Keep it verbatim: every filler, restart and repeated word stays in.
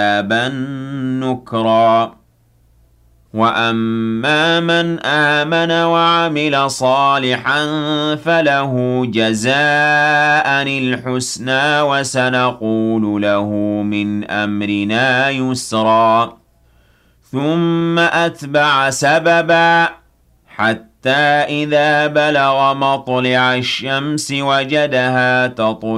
عذابا نكرا وأما من آمن وعمل صالحا فله جزاء الحسنى وسنقول له من أمرنا يسرا ثم أتبع سببا حتى إذا بلغ مطلع الشمس وجدها تطلع